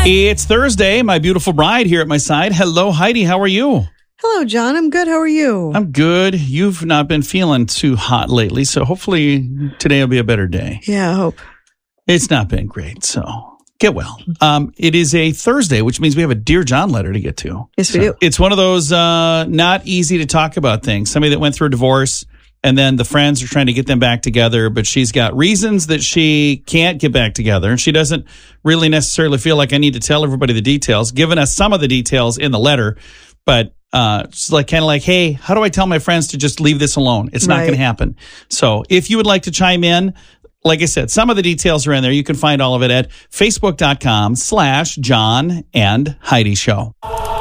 It's Thursday. My beautiful bride here at my side. Hello, Heidi. How are you? Hello, John. I'm good. How are you? I'm good. You've not been feeling too hot lately, so hopefully today will be a better day. Yeah, I hope. It's not been great, so get well. It is a Thursday, which means we have a Dear John letter to get to. Yes, we do. It's one of those not easy to talk about things. Somebody that went through a divorce, and then the friends are trying to get them back together, but she's got reasons that she can't get back together, and she doesn't really necessarily feel like I need to tell everybody the details, giving us some of the details in the letter, but it's like kind of like, hey, how do I tell my friends to just leave this alone? It's not going to happen. So if you would like to chime in, like I said, some of the details are in there. You can find all of it at facebook.com/John and Heidi Show.